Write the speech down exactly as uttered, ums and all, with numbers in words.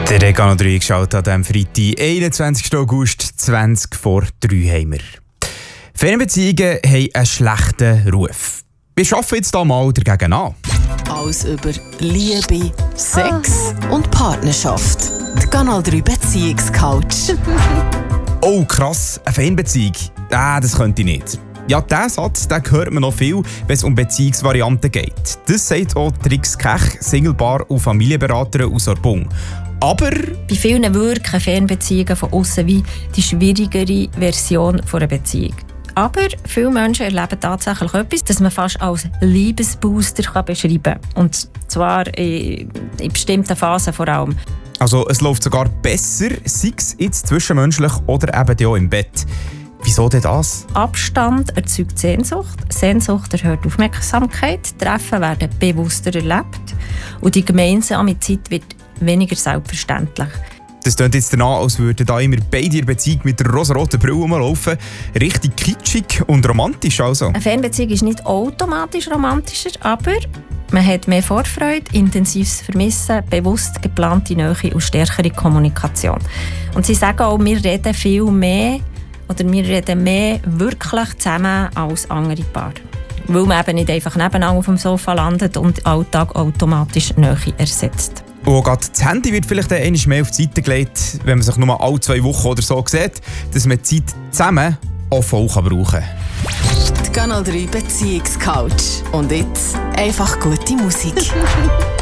Der Regano drei geschaut an diesem Freitag, einundzwanzigsten August, zwanzig vor drei haben wir. Fernbeziehungen haben einen schlechten Ruf. Wir arbeiten jetzt hier mal dagegen an. Alles über Liebe, Sex und Partnerschaft. Die Kanal drei Beziehungscoach. Oh krass, eine Fernbeziehung? Ah, das könnte ich nicht. Ja, diesen Satz den hört man noch viel, wenn es um Beziehungsvarianten geht. Das sagt auch Trix Kech, Singlepaar und Familienberaterin aus Orbung. Aber bei vielen wirken Fernbeziehungen von außen wie die schwierigere Version einer Beziehung. Aber viele Menschen erleben tatsächlich etwas, das man fast als Liebesbooster beschreiben kann. Und zwar in, in bestimmten Phasen vor allem. Also es läuft sogar besser, sei es jetzt zwischenmenschlich oder eben auch im Bett. Wieso denn das? Abstand erzeugt Sehnsucht. Sehnsucht erhöht Aufmerksamkeit. Treffen werden bewusster erlebt. Und die gemeinsame Zeit wird weniger selbstverständlich. Das klingt jetzt danach, als würden da immer beide in der Beziehung mit der rosa-roten Brille rumlaufen. Richtig kitschig und romantisch also. Eine Fernbeziehung ist nicht automatisch romantischer, aber man hat mehr Vorfreude, intensives Vermissen, bewusst geplante Nähe und stärkere Kommunikation. Und sie sagen auch, wir reden viel mehr oder wir reden mehr wirklich zusammen als andere Paare. Weil man eben nicht einfach nebeneinander auf dem Sofa landet und den Alltag automatisch Nähe ersetzt. Und gerade das Handy wird vielleicht einmal mehr auf die Seite gelegt, wenn man sich nur alle zwei Wochen oder so sieht, dass man die Zeit zusammen auch voll brauchen kann. Die Kanal drei Beziehungscoach. Und jetzt einfach gute Musik.